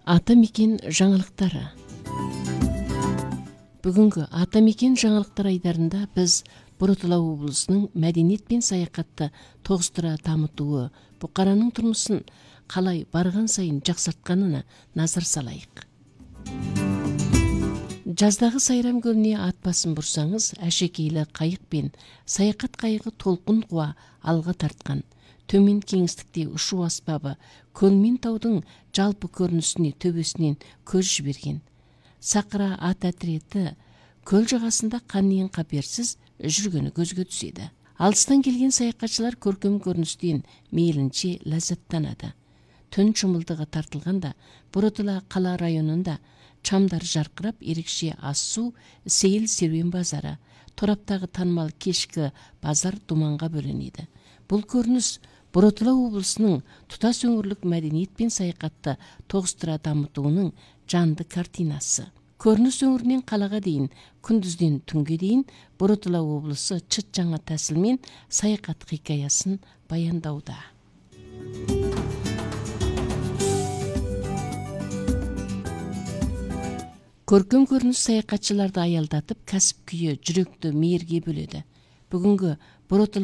Атамекен жаңалықтары. Бүгінгі Атамекен жаңалықтар айдарында біз Боротала облысының мәдениет пен саяхатты тоғыстыра дамытуы, бұқараның тұрмысын қалай барған сайын жақсартқанына назар салайық. Жаздағы Сайрам көліне ат басын бұрсаңыз, әшекейлі қайық пен саяхат қайығы толқын қуа алға тартқан. Төмен кеңістікте ұшу аспабы көлмен таудың жалпы көрінісіне төбесінен көз жіберген. Сақыра ат әтіреті көл жағасында қаннен қаперсіз жүргені көзге түседі. Алыстан келген саяхатшылар көркем көріністен мейлінше ләззаттанады. Түн шымылдығы тартылғанда Боротала қала районында чамдар жарқырап, ерекше ас-су, сейіл серуен базары, тораптағы танымал кешкі базар думанға бөленеді. Бұл көрініс Боротала облысының тұтас өңірлік мәдениет пен саяхатты тоғыстыра дамытуының жанды картинасы. Көрініс өңірінен қалаға дейін, күндізден түнге дейін Боротала облысы чыт жаңа тәсілмен саяхат хикаясын баяндауда. Көркем көрініс саяхатшыларды аялдатып, кәсіп күйі жүректі мейірге бөледі. Бүгінгі Боротала